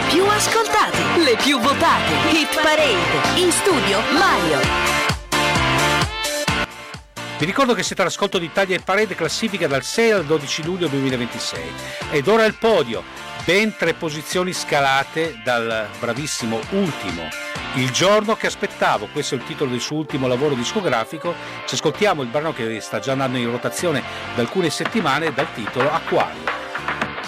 più ascoltate, le più votate. Hit Parade. In studio Mario. Vi ricordo che siete all'ascolto di Italia Hit Parade, classifica dal 6 al 12 luglio 2026. Ed ora il podio, ben 3 posizioni scalate dal bravissimo Ultimo. Il giorno che aspettavo, questo è il titolo del suo ultimo lavoro discografico. Ci ascoltiamo il brano che sta già andando in rotazione da alcune settimane dal titolo Acquario.